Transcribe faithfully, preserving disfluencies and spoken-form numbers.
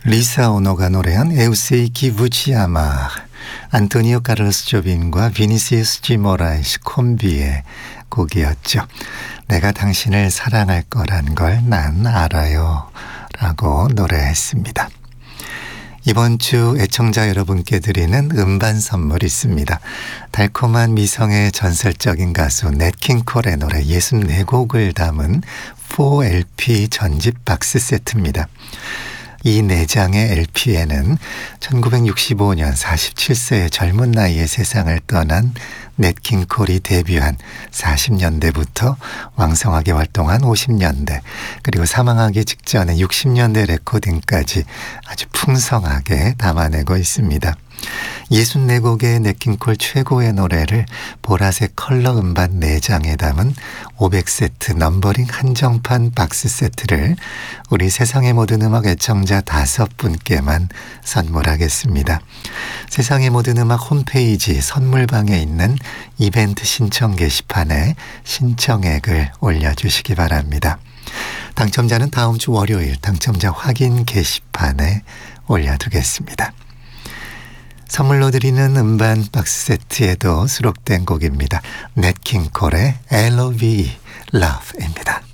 리사 오노가 노래한 에우세이 기부치아마, 안토니오 카를로스 조빈과 비니시우스 지 모라이스 콤비의 곡이었죠. 내가 당신을 사랑할 거란 걸 난 알아요 라고 노래했습니다. 이번 주 애청자 여러분께 드리는 음반 선물 있습니다. 달콤한 미성의 전설적인 가수 넷 킹콜의 노래 예순네 곡을 담은 사 엘피 전집 박스 세트입니다. 이 네 장의 엘피에는 천구백육십오 년 마흔일곱 세의 젊은 나이에 세상을 떠난 넷 킹콜이 데뷔한 사십 년대부터 왕성하게 활동한 오십 년대, 그리고 사망하기 직전의 육십 년대 레코딩까지 아주 풍성하게 담아내고 있습니다. 예순네 곡의 넷 킹콜 최고의 노래를 보라색 컬러 음반 네 장에 담은 오백 세트 넘버링 한정판 박스 세트를 우리 세상의 모든 음악 애청자 다섯 분께만 선물하겠습니다. 세상의 모든 음악 홈페이지 선물방에 있는 이벤트 신청 게시판에 신청액을 올려주시기 바랍니다. 당첨자는 다음 주 월요일 당첨자 확인 게시판에 올려두겠습니다. 선물로 드리는 음반 박스 세트에도 수록된 곡입니다. 넷 킹콜의 엘오브이 Love입니다.